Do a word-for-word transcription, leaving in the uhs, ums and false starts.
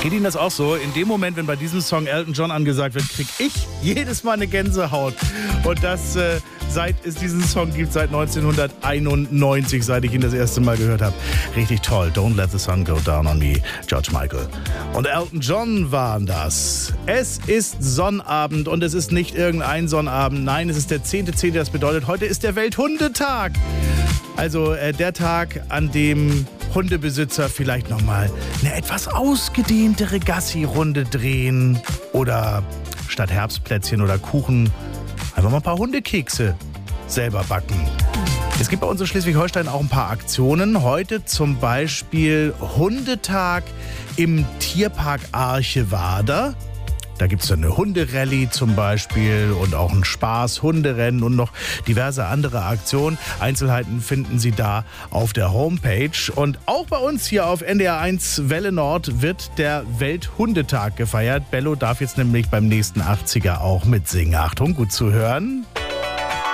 Geht Ihnen das auch so? In dem Moment, wenn bei diesem Song Elton John angesagt wird, kriege ich jedes Mal eine Gänsehaut. Und das äh, seit es diesen Song gibt, seit neunzehnhunderteinundneunzig, seit ich ihn das erste Mal gehört habe. Richtig toll. Don't let the sun go down on me, George Michael. Und Elton John waren das. Es ist Sonnabend und es ist nicht irgendein Sonnabend. Nein, es ist der zehnte zehnte Das bedeutet, heute ist der Welthundetag. Also äh, der Tag, an dem Hundebesitzer vielleicht nochmal eine etwas ausgedehntere Gassi-Runde drehen oder statt Herbstplätzchen oder Kuchen einfach mal ein paar Hundekekse selber backen. Es gibt bei uns in Schleswig-Holstein auch ein paar Aktionen. Heute zum Beispiel Hundetag im Tierpark Archewader. Da gibt es eine Hunderallye zum Beispiel und auch ein Spaß-Hunderennen und noch diverse andere Aktionen. Einzelheiten finden Sie da auf der Homepage. Und auch bei uns hier auf N D R eins Welle Nord wird der Welthundetag gefeiert. Bello darf jetzt nämlich beim nächsten achtziger auch mitsingen. Achtung, gut zu hören.